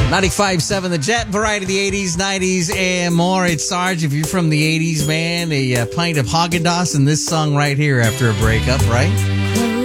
95.7 The Jet, variety of the 80s, 90s, and more. It's Sarge. If you're from the 80s, man, a pint of Haagen-Dazs and this song right here after a breakup, right?